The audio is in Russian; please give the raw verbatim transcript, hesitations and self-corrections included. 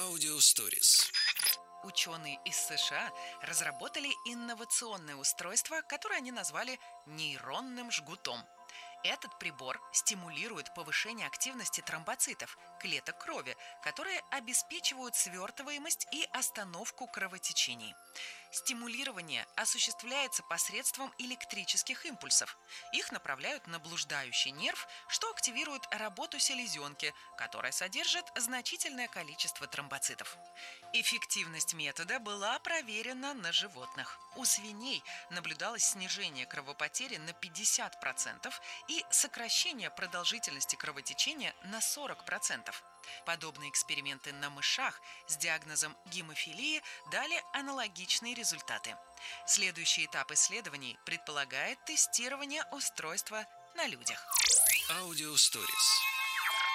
Аудиосторис. Ученые из США разработали инновационное устройство, которое они назвали нейронным жгутом. Этот прибор стимулирует повышение активности тромбоцитов, клеток крови, которые обеспечивают свертываемость и остановку кровотечений. Стимулирование осуществляется посредством электрических импульсов. Их направляют на блуждающий нерв, что активирует работу селезенки, которая содержит значительное количество тромбоцитов. Эффективность метода была проверена на животных. У свиней наблюдалось снижение кровопотери на пятьдесят процентов и сокращение продолжительности кровотечения на сорок процентов. Подобные эксперименты на мышах с диагнозом гемофилии дали аналогичные результаты. Следующий этап исследований предполагает тестирование устройства на людях. Аудиосторис.